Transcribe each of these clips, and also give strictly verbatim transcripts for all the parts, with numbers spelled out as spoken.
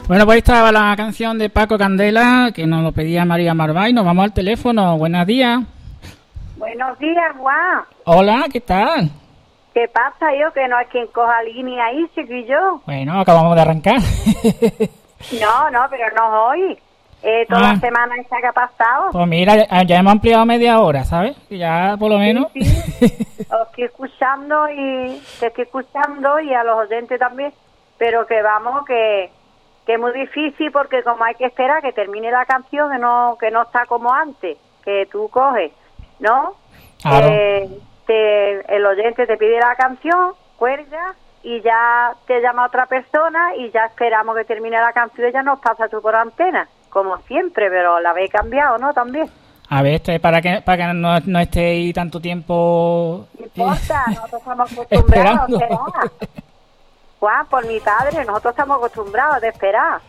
Bueno, pues ahí estaba la canción de Paco Candela, que nos lo pedía María Marvay. Nos vamos al teléfono. Buenos días. Buenos días, Juan. Hola, ¿qué tal? ¿Qué pasa, yo? Que no hay quien coja línea ahí, chiquillo. Bueno, acabamos de arrancar. No, no, pero no hoy. Eh, toda Ah. la semana esa que ha pasado. Pues mira, ya, ya hemos ampliado media hora, ¿sabes? Ya por lo menos. Sí, sí. Os estoy escuchando y te estoy escuchando y a los oyentes también. Pero que vamos, que, que es muy difícil porque como hay que esperar que termine la canción, que no, que no está como antes, que tú coges, ¿no? Claro. Eh, te, el oyente te pide la canción, cuelga y ya te llama otra persona y ya esperamos que termine la canción y ya nos pasa tú por antena, como siempre, pero la habéis cambiado, ¿no? También. A ver, esto es para que para que no, no esté ahí tanto tiempo. No importa, nosotros estamos acostumbrados Esperando. a esperar. Juan, por mi padre, nosotros estamos acostumbrados a esperar.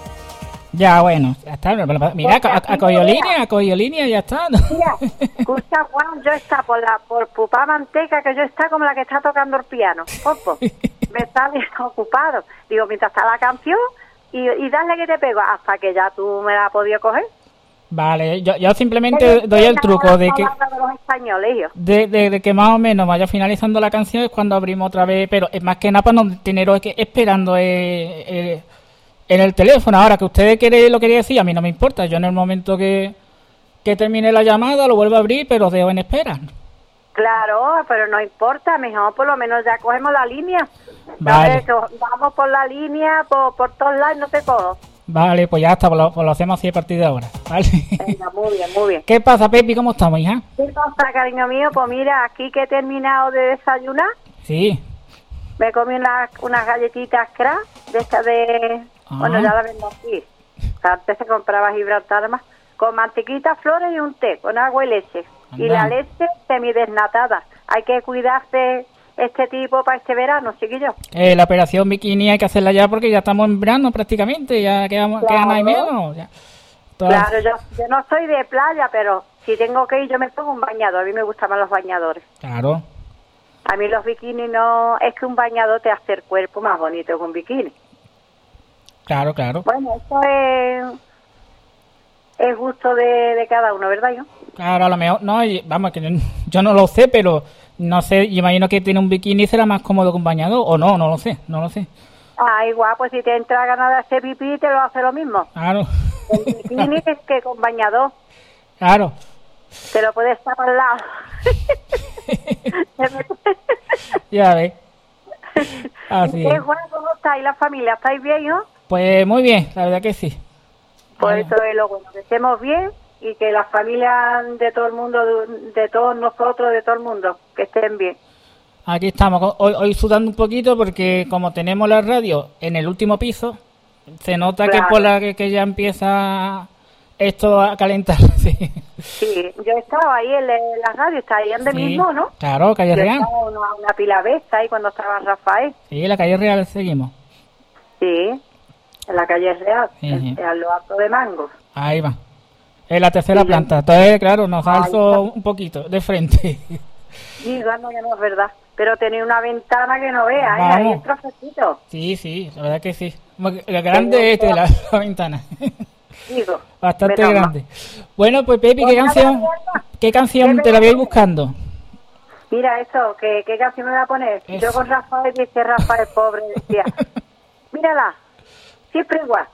Ya, bueno, ya está. Mira, Porque ha así cogido no línea, veas. ha cogido línea, ya está. Mira, escucha, Juan, yo está por la por Pupá Manteca, que yo está como la que está tocando el piano. Opo, me sale ocupado. Digo, mientras está la canción, y, y dale que te pego, hasta que ya tú me la has podido coger. Vale, yo, yo simplemente doy el truco de que De los españoles, yo. de, de, de que más o menos vaya finalizando la canción es cuando abrimos otra vez, pero es más que nada para no teneros que esperando eh, eh, en el teléfono. Ahora que ustedes quieren, lo quería decir, a mí no me importa. Yo en el momento que, que termine la llamada lo vuelvo a abrir, pero os dejo en espera. Claro, pero no importa, mejor por lo menos ya cogemos la línea. Vale. ¿Sabes? Que vamos por la línea, por, por todos lados, no te cojo. Vale, pues ya está, pues lo, pues lo hacemos así a partir de ahora. ¿Vale? Venga, muy bien, muy bien. ¿Qué pasa, Pepi? ¿Cómo estamos, hija? ¿Qué pasa, cariño mío? Pues mira, aquí que he terminado de desayunar, Sí. me comí unas, unas galletitas crack, de estas de... Ah. Bueno, ya las vendo aquí. O sea, antes se compraba Gibraltar más. Con mantequita, flores y un té, con agua y leche. Y Anda. la leche semidesnatada. Hay que cuidarse este tipo para este verano, chiquillos. Eh, la operación bikini hay que hacerla ya porque ya estamos en verano prácticamente, ya quedamos, Claro. quedan ahí menos. Ya. Todas- Claro, yo, yo no soy de playa, pero si tengo que ir yo me pongo un bañador. A mí me gustan más los bañadores. Claro. A mí los bikinis no... Es que un bañador te hace el cuerpo más bonito que un bikini. Claro, claro. Bueno, eso es... Es gusto de, de cada uno, ¿verdad, yo? Claro, a lo mejor, no, y- vamos, que yo, yo no lo sé, pero no sé, yo imagino que tiene un bikini será más cómodo que un bañador, o no, no lo sé, no lo sé. Ah, igual, pues si te entra ganas de hacer pipí, te lo hace lo mismo. Claro. El bikini es que con bañador Claro. te lo puedes tapar al lado. Ya ves. Así ¿Qué, es. Juan, cómo estáis la familia? ¿Estáis bien, no? Pues muy bien, la verdad que sí. Pues eso es lo bueno, que estemos bien y que las familias de todo el mundo, de, de todos nosotros, de todo el mundo, que estén bien. Aquí estamos, hoy, hoy sudando un poquito porque como tenemos la radio en el último piso, se nota Claro. que por la que, que ya empieza esto a calentar. Sí, Sí, yo estaba ahí en la, en la radio, está ahí donde Sí, mismo, ¿no? claro, calle Yo Real. estaba una, una pila besta ahí cuando estaba Rafael. Sí, la calle Real seguimos. Sí, en la calle Real, Sí, en, sí. en lo alto de Mangos. Ahí va. En la tercera Sí, planta. Entonces, claro, nos Ahí alzo está. un poquito de frente. Sí, no, ya no es verdad. Pero tenía una ventana que no vea, ¿eh? Vamos. Ahí entra fresquito. Sí, sí, la verdad que sí. La grande es este, la, la ventana. Digo, Bastante menos mal. grande. Bueno, pues Pepi, ¿qué Pues nada, canción, mierda. qué canción ¿Qué te la voy a ir me- buscando? Mira eso, ¿qué, qué canción me voy a poner? Eso. Yo con Rafael, dice Rafael, pobre, decía, mírala, siempre igual.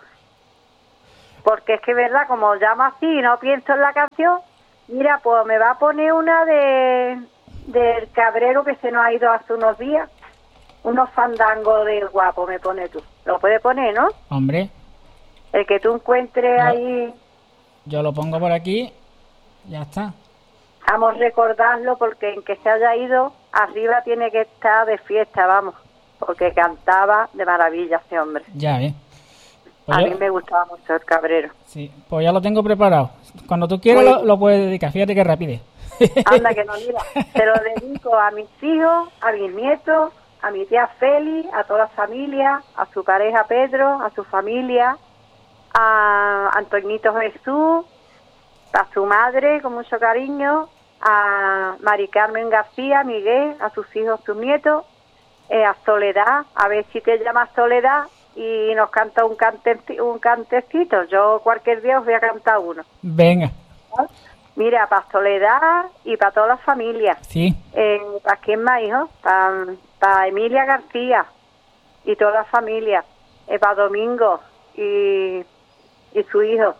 Porque es que, verdad, como llama así y no pienso en la canción, mira, pues me va a poner una de del cabrero que se nos ha ido hace unos días. Unos fandangos de guapo me pone tú. Lo puedes poner, ¿no? Hombre, El que tú encuentres No. ahí, yo lo pongo por aquí. Ya está. vamos a recordarlo porque en que se haya ido, arriba tiene que estar de fiesta, vamos. Porque cantaba de maravilla ese hombre. Ya ves. Pues A yo- mí me gustaba mucho el cabrero. Sí, pues ya lo tengo preparado. Cuando tú quieras Muy lo, bien. lo puedes dedicar. Fíjate que rapidez. Anda, que no, mira. Se lo dedico a mis hijos, a mis nietos, a mi tía Feli, a toda la familia, a su pareja Pedro, a su familia, a Antoñito Jesús, a su madre con mucho cariño, a Mari Carmen García, Miguel, a sus hijos, sus nietos, eh, a Soledad, a ver si te llamas Soledad y nos canta un, cante, un cantecito. Yo cualquier día os voy a cantar uno. Venga. ¿No? Mira, para Soledad y para todas las familias. Sí. Eh, ¿Para quién más, hijo? Para pa Emilia García y toda la familia. Eh, para Domingo y, y su hijo.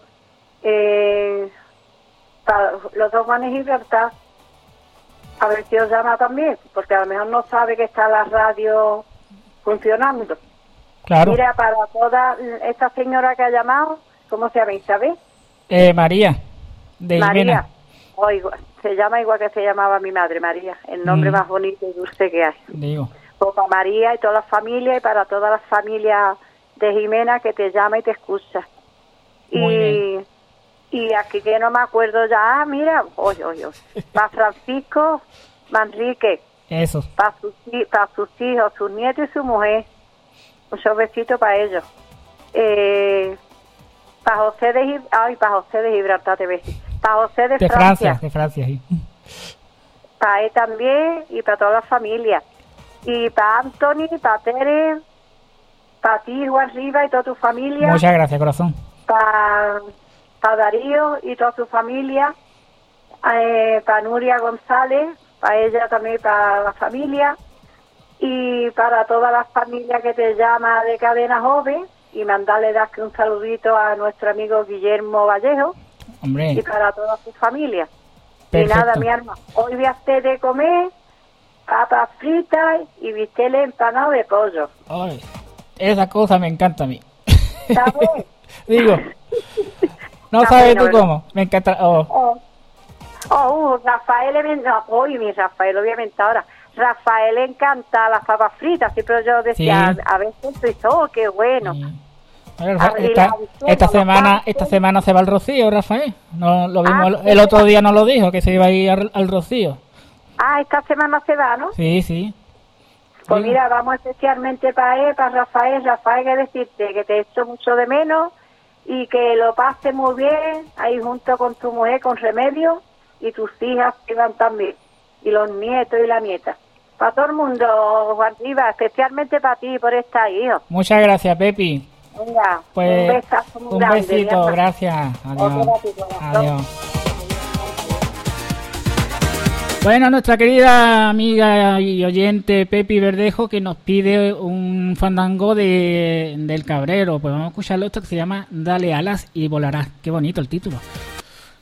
Eh, para los dos Juanes y Libertad. A ver si os llama también, porque a lo mejor no sabe que está la radio funcionando. Claro. Mira, para toda esta señora que ha llamado, ¿cómo se llama? ¿Isabel? Eh, María, de María. Jimena. Oh, igual, se llama igual que se llamaba mi madre, María, el nombre Mm. más bonito y dulce que hay. Digo. Pues para María y toda la familia y para todas las familias de Jimena que te llama y te escucha. Muy y, bien. y aquí que no me acuerdo ya, ah, mira, oye, oye, oye. Para Francisco Manrique, Eso. para sus, para sus hijos, sus nietos y su mujer. Muchos besitos para ellos. Eh, para José de Gib- ay, para José de Gibraltar te ves. Para José de, De Francia. Francia, de Francia, sí. Para él también y para toda la familia. Y para Anthony, para Tere, para ti, Juan Riva y toda tu familia. Muchas gracias, corazón. Para, para Darío y toda su familia. Eh, para Nuria González, para ella también, para la familia. Y para todas las familias que te llama de Cadena Joven. Y mandarle das que un saludito a nuestro amigo Guillermo Vallejo. Hombre. Y para toda su familia. Perfecto. Y nada, mi alma, hoy voy a hacer de comer papas fritas y bisteles empanados de pollo. Ay, esa cosa me encanta a mí. ¿Sabes? Digo, no Está sabes bueno, tú ¿verdad? cómo. Me encanta. Oh, Oh, oh uh, Rafael, le ven- no, hoy mi Rafael, obviamente ahora. Rafael le encanta las papas fritas, sí, pero yo decía, Sí. a, a veces dice, oh, qué bueno. sí. A ver, Abrir esta, la ventana, esta los semana pasos. esta semana se va al Rocío, Rafael. No, lo vimos Ah, el, sí, el otro sí. día, no lo dijo, que se iba a ir al, al Rocío. Ah, esta semana se va, ¿no? Sí, sí. Pues Digo, mira, vamos especialmente para él, para Rafael. Rafael, que decirte que te echo mucho de menos y que lo pases muy bien ahí junto con tu mujer, con Remedio, y tus hijas que van también, y los nietos y la nieta. Para todo el mundo, Juan Rivas, especialmente para ti por estar ahí, hijo. muchas gracias, Pepi. Venga, Pues un besazo muy un grande, besito, mi alma. gracias. Otro Adiós. para ti, corazón. Adiós. Bueno, nuestra querida amiga y oyente Pepi Verdejo, que nos pide un fandango de del Cabrero. Pues vamos a escucharlo, esto que se llama Dale alas y volarás. Qué bonito el título.